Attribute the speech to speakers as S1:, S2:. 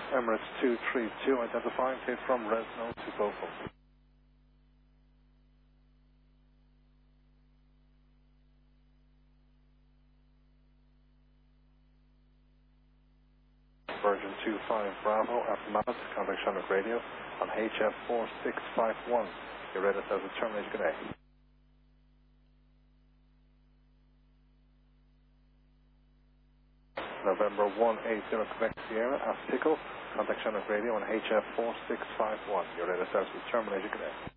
S1: Emirates 232, identifying tape from Resno to Bochum. Virgin 25 Bravo, Aftermath, contact Shamrock Radio on HF 4651. Your radar says it's terminated. Good day. November 180 Quebec Sierra, Astico, contact Shamrock Radio on HF 4651. Your radar says it's terminated. Good day.